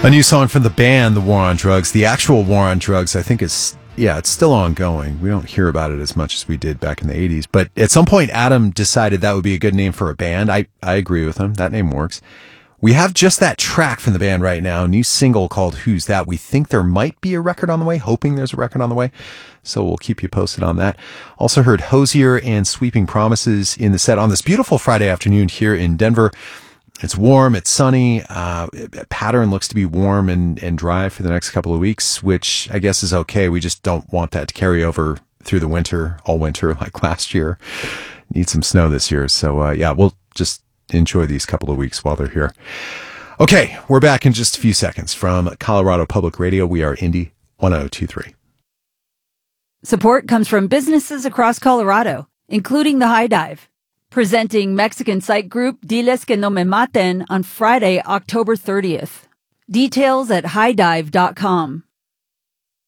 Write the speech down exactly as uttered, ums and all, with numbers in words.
A new song from the band, The War on Drugs. The actual War on Drugs, I think is, yeah, it's still ongoing. We don't hear about it as much as we did back in the eighties. But at some point, Adam decided that would be a good name for a band. I, I agree with him. That name works. We have just that track from the band right now, a new single called Who's That? We think there might be a record on the way, hoping there's a record on the way. So we'll keep you posted on that. Also heard Hosier and Sweeping Promises in the set on this beautiful Friday afternoon here in Denver. It's warm, it's sunny, uh, pattern looks to be warm and, and dry for the next couple of weeks, which I guess is okay. We just don't want that to carry over through the winter, all winter like last year. Need some snow this year. So, uh, yeah, we'll just enjoy these couple of weeks while they're here. Okay, we're back in just a few seconds from Colorado Public Radio. We are Indy one oh two three. Support comes from businesses across Colorado, including the High Dive. Presenting Mexican site group Diles Que No Me Maten on Friday, October thirtieth. Details at high dive dot com.